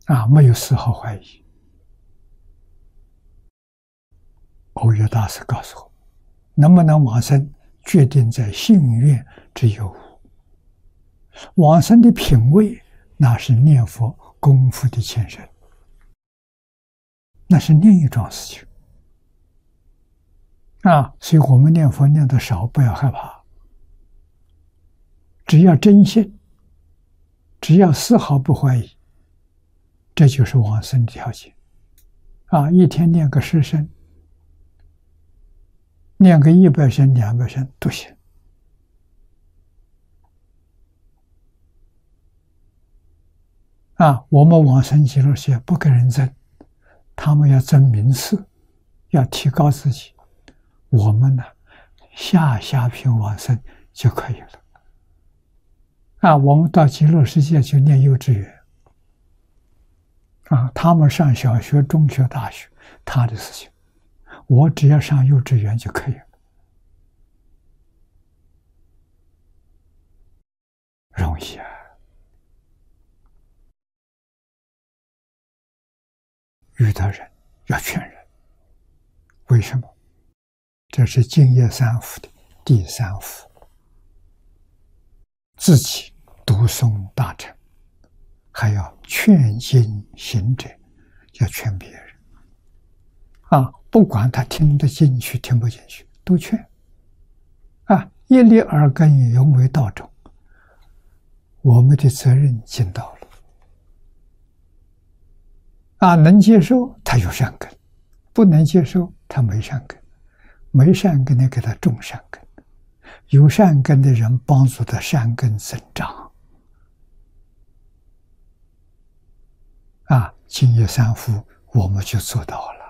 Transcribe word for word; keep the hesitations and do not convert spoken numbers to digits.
啊，没有丝毫怀疑。欧约大师告诉我，能不能往生，决定在信愿之有无。往生的品位，那是念佛功夫的前身，那是另一桩事情啊。所以我们念佛念得少，不要害怕，只要真信，只要丝毫不怀疑，这就是往生的条件啊。一天念个十声，念个一百声、两百声都行啊。我们往生极乐世界不跟人争，他们要争名次，要提高自己。我们呢，下下品往生就可以了啊。我们到极乐世界就念幼稚园啊，他们上小学、中学、大学，他的事情，我只要上幼稚园就可以了，容易啊。遇到人要劝人，为什么？这是净业三福的第三福，自己读诵大乘，还要劝进行者，要劝别人啊，不管他听得进去听不进去，都劝啊。一粒耳根，永为道种，我们的责任尽到了啊。能接受他有善根，不能接受他没善根，没善根的给他种善根，有善根的人帮助他善根增长啊。净业三福我们就做到了。